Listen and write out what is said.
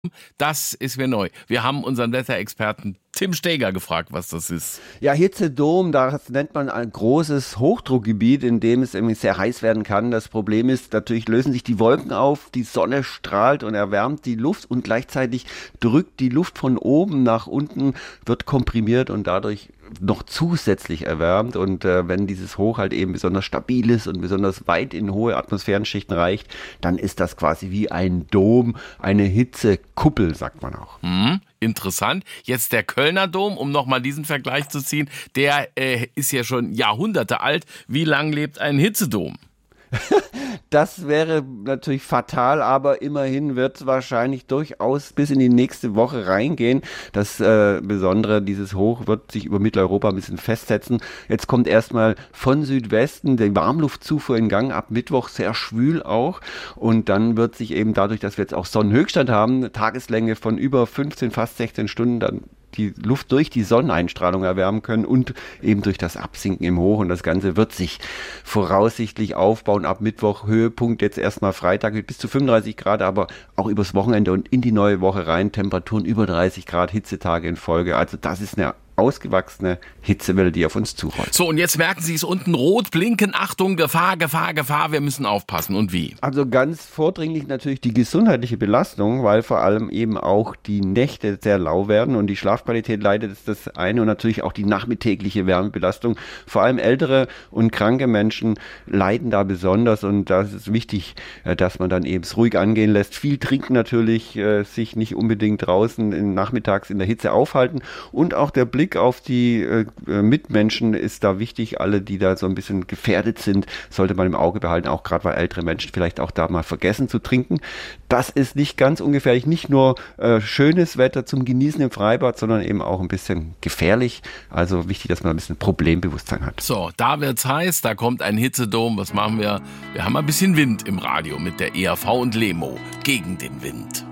Das ist mir neu. Wir haben unseren Wetterexperten Tim Steger gefragt, was das ist. Ja, Hitzedom, das nennt man ein großes Hochdruckgebiet, in dem es irgendwie sehr heiß werden kann. Das Problem ist, natürlich lösen sich die Wolken auf, die Sonne strahlt und erwärmt die Luft und gleichzeitig drückt die Luft von oben nach unten, wird komprimiert und dadurch noch zusätzlich erwärmt. Und wenn dieses Hoch halt eben besonders stabil ist und besonders weit in hohe Atmosphärenschichten reicht, dann ist das quasi wie ein Dom, eine Hitzekuppel, sagt man auch. Interessant. Jetzt der Kölner Dom, um nochmal diesen Vergleich zu ziehen, der ist ja schon Jahrhunderte alt. Wie lang lebt ein Hitzedom? Das wäre natürlich fatal, aber immerhin wird es wahrscheinlich durchaus bis in die nächste Woche reingehen. Das Besondere, dieses Hoch wird sich über Mitteleuropa ein bisschen festsetzen. Jetzt kommt erstmal von Südwesten die Warmluftzufuhr in Gang, ab Mittwoch sehr schwül auch. Und dann wird sich eben dadurch, dass wir jetzt auch Sonnenhöchststand haben, eine Tageslänge von über 15, fast 16 Stunden, dann die Luft durch die Sonneneinstrahlung erwärmen können und eben durch das Absinken im Hoch. Und das Ganze wird sich voraussichtlich aufbauen ab Mittwoch. Höhepunkt jetzt erstmal Freitag mit bis zu 35 Grad, aber auch übers Wochenende und in die neue Woche rein. Temperaturen über 30 Grad, Hitzetage in Folge. Also das ist eine ausgewachsene Hitzewelle, die auf uns zurollt. So, und jetzt merken Sie es unten rot blinken. Achtung, Gefahr, Gefahr, Gefahr. Wir müssen aufpassen. Und wie? Also ganz vordringlich natürlich die gesundheitliche Belastung, weil vor allem eben auch die Nächte sehr lau werden und die Schlafqualität leidet, ist das eine, und natürlich auch die nachmittägliche Wärmebelastung. Vor allem ältere und kranke Menschen leiden da besonders, und da ist es wichtig, dass man dann eben es ruhig angehen lässt. Viel trinken natürlich, sich nicht unbedingt draußen nachmittags in der Hitze aufhalten, und auch der Blick auf die Mitmenschen ist da wichtig. Alle, die da so ein bisschen gefährdet sind, sollte man im Auge behalten, auch gerade weil ältere Menschen vielleicht auch da mal vergessen zu trinken. Das ist nicht ganz ungefährlich, nicht nur schönes Wetter zum Genießen im Freibad, sondern eben auch ein bisschen gefährlich. Also wichtig, dass man ein bisschen Problembewusstsein hat. So, da wird's heiß, da kommt ein Hitzedom. Was machen wir? Wir haben ein bisschen Wind im Radio mit der ERV und Lemo gegen den Wind.